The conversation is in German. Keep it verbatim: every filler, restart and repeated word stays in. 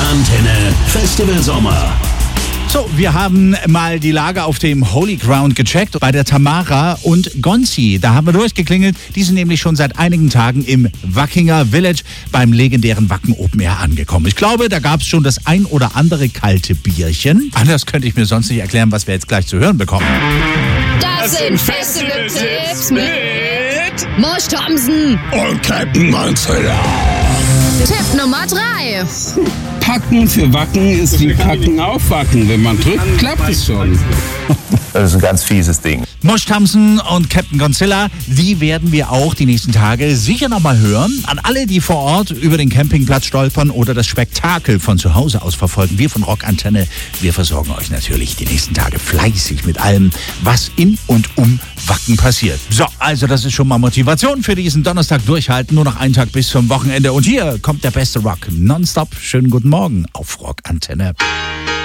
Antenne Festival Sommer. So, wir haben mal die Lage auf dem Holy Ground gecheckt bei der Tamara und Gonzi. Da haben wir durchgeklingelt. Die sind nämlich schon seit einigen Tagen im Wackinger Village beim legendären Wacken Open Air angekommen. Ich glaube, da gab es schon das ein oder andere kalte Bierchen. Anders könnte ich mir sonst nicht erklären, was wir jetzt gleich zu hören bekommen. Das, das sind Festival-Tipps mit Mosch Thompson und Captain Gonzilla. Tipp Nummer drei. Packen für Wacken ist wie Packen auf Wacken. Wenn man drückt, klappt es schon. Das ist ein ganz fieses Ding. Mosch Thompson und Captain Gonzilla, die werden wir auch die nächsten Tage sicher nochmal hören. An alle, die vor Ort über den Campingplatz stolpern oder das Spektakel von zu Hause aus verfolgen. Wir von Rock Antenne, wir versorgen euch natürlich die nächsten Tage fleißig mit allem, was in und um Wacken passiert. So, also das ist schon mal Motivation für diesen Donnerstag. Durchhalten, nur noch einen Tag bis zum Wochenende. Und hier kommt der beste Rock nonstop. Schönen guten Morgen auf Rock Antenne.